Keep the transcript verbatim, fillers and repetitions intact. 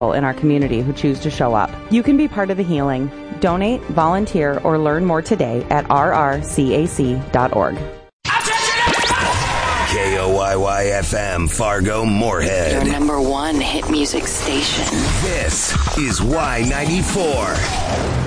in our community who choose to show up. You can be part of the healing. Donate, volunteer, or learn more today at r r c a c dot org. K O Y Y F M, Fargo, Moorhead. Your number one hit music station. This is Y ninety-four.